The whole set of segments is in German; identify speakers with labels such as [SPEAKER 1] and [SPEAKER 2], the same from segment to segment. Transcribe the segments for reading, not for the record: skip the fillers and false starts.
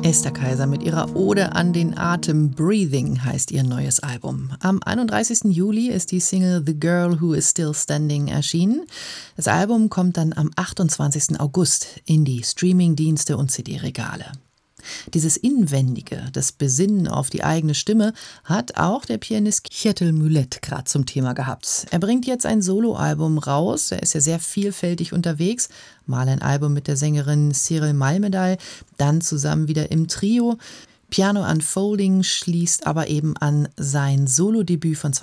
[SPEAKER 1] Esther Kaiser mit ihrer Ode an den Atem. Breathing heißt ihr neues Album. Am 31. Juli ist die Single The Girl Who Is Still Standing erschienen. Das Album kommt dann am 28. August in die Streamingdienste und CD-Regale. Dieses Inwendige, das Besinnen auf die eigene Stimme, hat auch der Pianist Kjetil Mulet gerade zum Thema gehabt. Er bringt jetzt ein Soloalbum raus, er ist ja sehr vielfältig unterwegs, mal ein Album mit der Sängerin Cyril Malmedal, dann zusammen wieder im Trio. Piano Unfolding schließt aber eben an sein Solodebüt von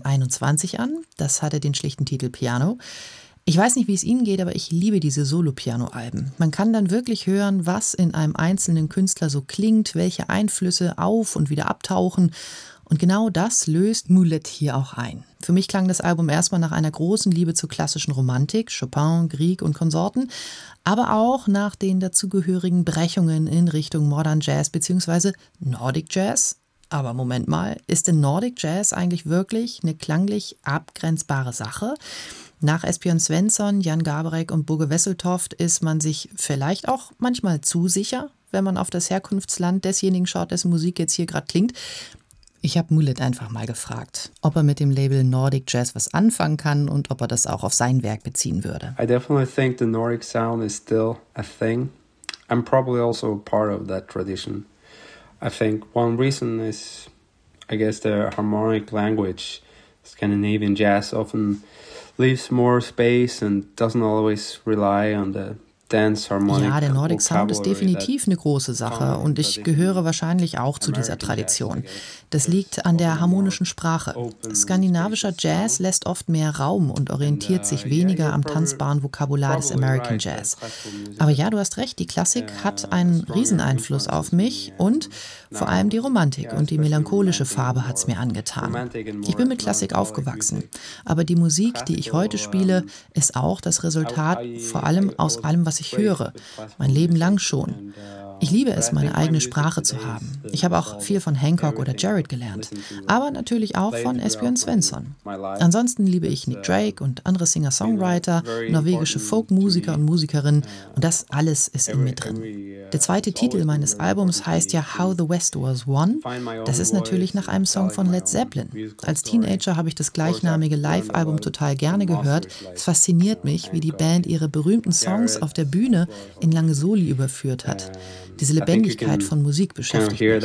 [SPEAKER 1] 2021 an, das hatte den schlichten Titel Piano. Ich weiß nicht, wie es Ihnen geht, aber ich liebe diese Solo-Piano-Alben. Man kann dann wirklich hören, was in einem einzelnen Künstler so klingt, welche Einflüsse auf und wieder abtauchen. Und genau das löst Mulet hier auch ein. Für mich klang das Album erstmal nach einer großen Liebe zur klassischen Romantik, Chopin, Grieg und Konsorten, aber auch nach den dazugehörigen Brechungen in Richtung Modern Jazz bzw. Nordic Jazz. Aber Moment mal, ist denn Nordic Jazz eigentlich wirklich eine klanglich abgrenzbare Sache? Nach Esbjörn Svensson, Jan Garbarek und Bugge Wesseltoft ist man sich vielleicht auch manchmal zu sicher, wenn man auf das Herkunftsland desjenigen schaut, dessen Musik jetzt hier gerade klingt. Ich habe Mulet einfach mal gefragt, ob er mit dem Label Nordic Jazz was anfangen kann und ob er das auch auf sein Werk beziehen würde.
[SPEAKER 2] I definitely think the Nordic sound is still a thing. I'm probably also part of that tradition. I think one reason is, I guess, the harmonic language. Scandinavian jazz often leaves more space and doesn't always rely on the dance harmonic.
[SPEAKER 1] Ja, der Nordic Sound ist definitiv eine große Sache und ich gehöre wahrscheinlich auch zu dieser Tradition. Das liegt an der harmonischen Sprache. Skandinavischer Jazz lässt oft mehr Raum und orientiert sich weniger am tanzbaren Vokabular des American Jazz. Aber ja, du hast recht, die Klassik hat einen Rieseneinfluss auf mich und vor allem die Romantik und die melancholische Farbe hat es mir angetan. Ich bin mit Klassik aufgewachsen, aber die Musik, die ich heute spiele, ist auch das Resultat vor allem aus allem, was ich höre, mein Leben lang schon. Ich liebe es, meine eigene Sprache zu haben. Ich habe auch viel von Hancock oder Jarrett gelernt, aber natürlich auch von Esbjörn Svensson. Ansonsten liebe ich Nick Drake und andere Singer-Songwriter, norwegische Folkmusiker und Musikerinnen und das alles ist in mir drin. Der zweite Titel meines Albums heißt ja How the West Was Won. Das ist natürlich nach einem Song von Led Zeppelin. Als Teenager habe ich das gleichnamige Live-Album total gerne gehört. Es fasziniert mich, wie die Band ihre berühmten Songs auf der Bühne in lange Soli überführt hat. Diese Lebendigkeit von Musik beschäftigt mich.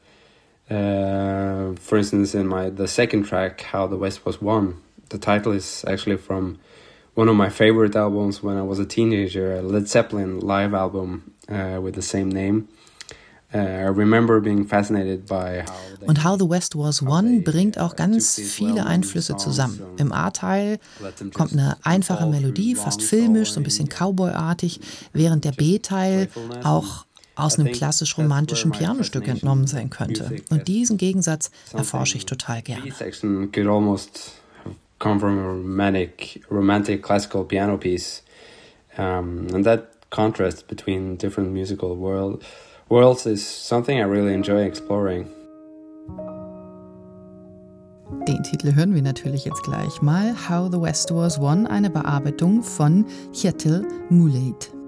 [SPEAKER 2] For instance, in the second track, How the West Was Won, the title is actually from one of my favorite albums when I was a teenager, a Led Zeppelin live album with the same name. I remember being fascinated by
[SPEAKER 1] Und How the West Was Won bringt auch ganz viele Einflüsse zusammen. Im A-Teil kommt eine einfache Melodie, fast filmisch, so ein bisschen Cowboy-artig, während der B-Teil auch aus einem klassisch-romantischen Pianostück entnommen sein könnte. Und diesen Gegensatz erforsche ich total gerne.
[SPEAKER 2] Could almost come from a romantic classical piano piece. And that contrast between different musical worlds is something I really enjoy exploring.
[SPEAKER 1] Den Titel hören wir natürlich jetzt gleich mal. How the West Was Won, eine Bearbeitung von Kjetil Mulet.